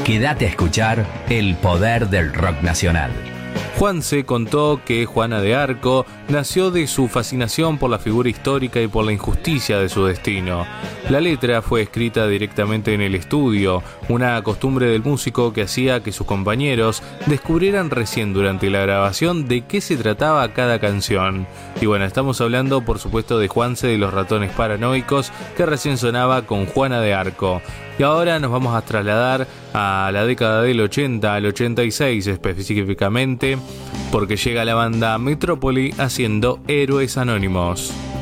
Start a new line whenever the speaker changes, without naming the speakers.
Quédate a escuchar el poder del rock nacional.
Juanse contó que Juana de Arco nació de su fascinación por la figura histórica y por la injusticia de su destino. La letra fue escrita directamente en el estudio, una costumbre del músico que hacía que sus compañeros descubrieran recién durante la grabación de qué se trataba cada canción. Y bueno, estamos hablando por supuesto de Juanse de los Ratones Paranoicos, que recién sonaba con Juana de Arco. Y ahora nos vamos a trasladar a la década del 80, al 86 específicamente, porque llega la banda Metrópoli haciendo Héroes Anónimos.